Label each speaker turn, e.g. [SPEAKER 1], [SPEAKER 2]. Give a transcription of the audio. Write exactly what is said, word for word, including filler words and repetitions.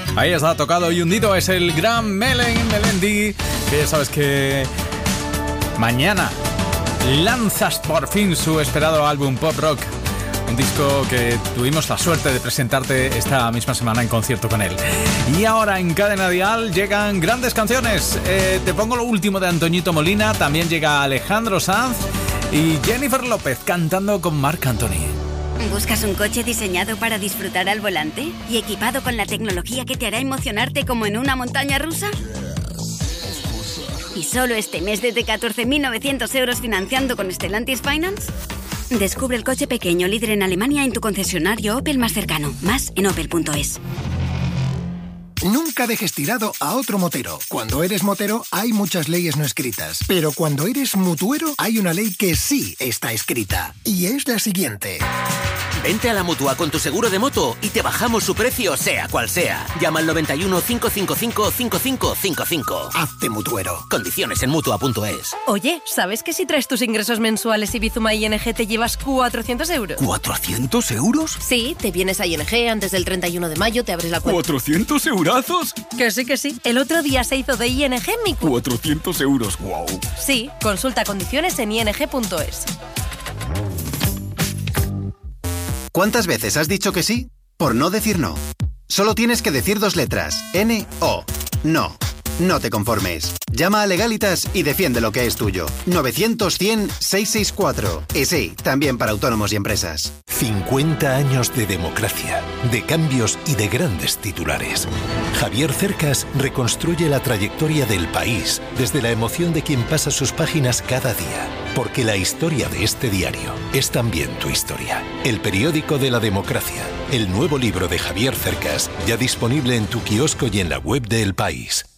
[SPEAKER 1] Ahí está, tocado y hundido, es el gran Melen Melendi, que ya sabes que mañana lanzas por fin su esperado álbum Pop Rock, un disco que tuvimos la suerte de presentarte esta misma semana en concierto con él. Y ahora en Cadena Dial llegan grandes canciones. Eh, te pongo lo último de Antoñito Molina, también llega Alejandro Sanz y Jennifer López cantando con Marc Anthony.
[SPEAKER 2] ¿Buscas un coche diseñado para disfrutar al volante y equipado con la tecnología que te hará emocionarte como en una montaña rusa? ¿Y solo este mes desde catorce mil novecientos euros financiando con Stellantis Finance? Descubre el coche pequeño líder en Alemania en tu concesionario Opel más cercano. Más en opel punto es.
[SPEAKER 3] Nunca dejes tirado a otro motero. Cuando eres motero hay muchas leyes no escritas, pero cuando eres mutuero hay una ley que sí está escrita, y es la siguiente.
[SPEAKER 4] Vente a la Mutua con tu seguro de moto y te bajamos su precio sea cual sea. Llama al noventa y uno, cinco cinco cinco, cinco cinco cinco cinco.
[SPEAKER 3] Hazte mutuero.
[SPEAKER 4] Condiciones en mutua punto es.
[SPEAKER 5] Oye, ¿sabes que si traes tus ingresos mensuales y Bizuma I N G te llevas cuatrocientos euros?
[SPEAKER 6] ¿cuatrocientos euros?
[SPEAKER 5] Sí, te vienes a I N G antes del treinta y uno de mayo, te abres la cuenta.
[SPEAKER 6] ¿cuatrocientos eurazos?
[SPEAKER 5] Que sí, que sí. El otro día se hizo de I N G en mi cuenta.
[SPEAKER 6] cuatrocientos euros, wow.
[SPEAKER 5] Sí, consulta condiciones en I N G punto es.
[SPEAKER 7] ¿Cuántas veces has dicho que sí? Por no decir no. Solo tienes que decir dos letras. N O. No. No te conformes. Llama a Legalitas y defiende lo que es tuyo. novecientos, cien, seiscientos sesenta y cuatro. Y sí, también para autónomos y empresas.
[SPEAKER 8] cincuenta años de democracia, de cambios y de grandes titulares. Javier Cercas reconstruye la trayectoria del país desde la emoción de quien pasa sus páginas cada día. Porque la historia de este diario es también tu historia. El periódico de la democracia. El nuevo libro de Javier Cercas, ya disponible en tu kiosco y en la web de El País.